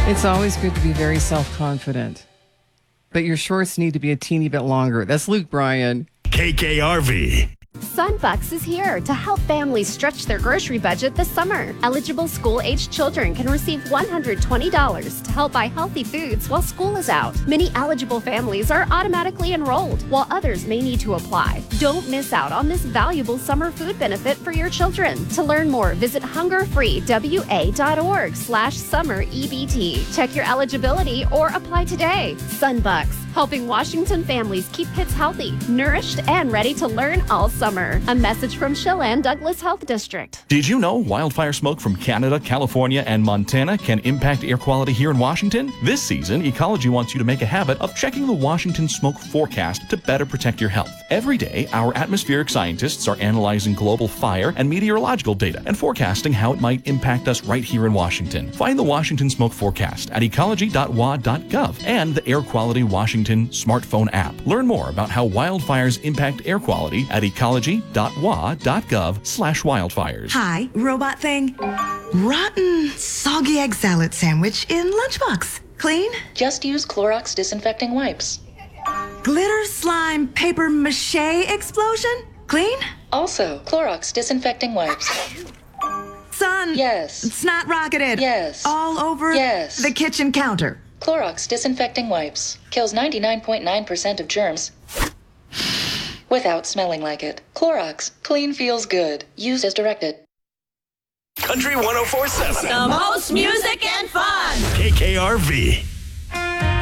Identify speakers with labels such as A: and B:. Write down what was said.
A: It's always good to be very self-confident, but your shorts need to be a teeny bit longer. That's Luke Bryan.
B: KKRV.
C: Sunbucks is here to help families stretch their grocery budget this summer. Eligible school-aged children can receive $120 to help buy healthy foods while school is out. Many eligible families are automatically enrolled, while others may need to apply. Don't miss out on this valuable summer food benefit for your children. To learn more, visit hungerfreewa.org/summer EBT. Check your eligibility or apply today. Sunbucks, helping Washington families keep kids healthy, nourished, and ready to learn all summer. A message from Chelan Douglas Health District.
D: Did you know wildfire smoke from Canada, California, and Montana can impact air quality here in Washington? This season, Ecology wants you to make a habit of checking the Washington smoke forecast to better protect your health. Every day, our atmospheric scientists are analyzing global fire and meteorological data and forecasting how it might impact us right here in Washington. Find the Washington Smoke Forecast at ecology.wa.gov and the Air Quality Washington smartphone app. Learn more about how wildfires impact air quality at ecology.wa.gov/wildfires.
E: Hi, robot thing. Rotten, soggy egg salad sandwich in lunchbox. Clean?
F: Just use Clorox disinfecting wipes.
E: Glitter slime paper mache explosion? Clean?
F: Also, Clorox disinfecting wipes.
E: Son.
F: Yes.
E: Snot rocketed.
F: Yes.
E: All over
F: Yes.
E: the kitchen counter.
F: Clorox disinfecting wipes. Kills 99.9% of germs without smelling like it. Clorox. Clean feels good. Used as directed.
B: Country 104.7.
G: The most music and fun.
B: KKRV.